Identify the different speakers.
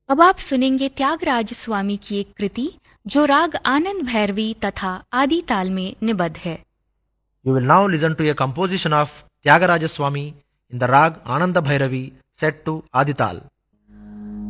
Speaker 1: अब आप सुनेंगे त्यागराज स्वामी की एक कृति जो राग आनंद भैरवी तथा आदि ताल में निबद्ध है।
Speaker 2: You will now listen to a composition of Tyagaraja Swami in the rag Ananda Bhairavi set to Adital.